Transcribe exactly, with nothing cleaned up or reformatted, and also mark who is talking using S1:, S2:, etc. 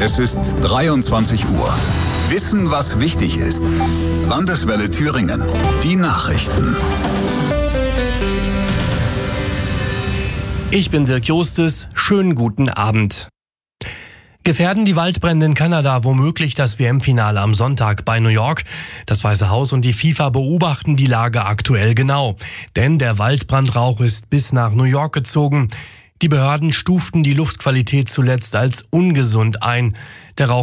S1: Es ist dreiundzwanzig Uhr. Wissen, was wichtig ist. Landeswelle Thüringen. Die Nachrichten.
S2: Ich bin Dirk Justus. Schönen guten Abend. Gefährden die Waldbrände in Kanada womöglich das W M-Finale am Sonntag bei New York? Das Weiße Haus und die FIFA beobachten die Lage aktuell genau. Denn der Waldbrandrauch ist bis nach New York gezogen. Die Behörden stuften die Luftqualität zuletzt als ungesund ein. Der Rauch